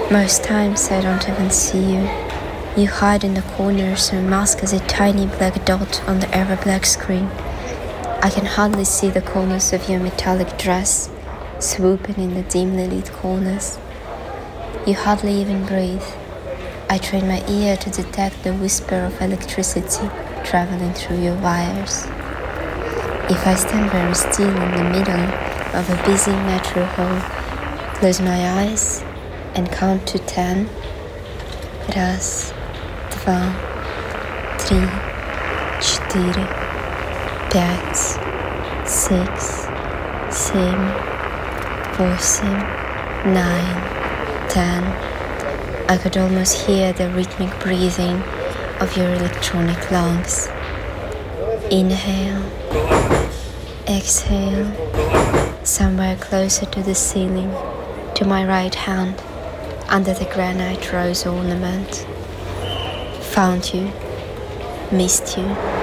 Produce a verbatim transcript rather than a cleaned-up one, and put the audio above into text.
Most times I don't even see you. You hide in the corners or mask as a tiny black dot on the ever-black screen. I can hardly see the corners of your metallic dress, swooping in the dimly lit corners. You hardly even breathe. I train my ear to detect the whisper of electricity traveling through your wires. If I stand very still in the middle of a busy metro hall, close my eyes and count to ten. Раз, два, три, четыре, пять, six, seven, восемь, nine, ten. I could almost hear the rhythmic breathing of your electronic lungs. Inhale, exhale, somewhere closer to the ceiling, to my right hand, under the granite rose ornament. Found you, missed you.